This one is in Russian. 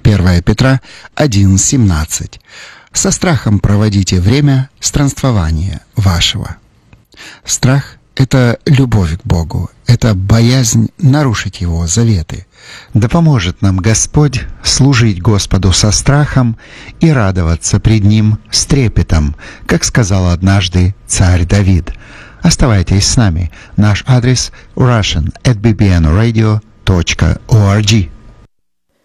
1 Петра 1:17. Со страхом проводите время странствования вашего. Страх — это любовь к Богу, это боязнь нарушить Его заветы. Да поможет нам Господь служить Господу со страхом и радоваться пред Ним с трепетом, как сказал однажды царь Давид. Оставайтесь с нами. Наш адрес russian@bbnradio.org.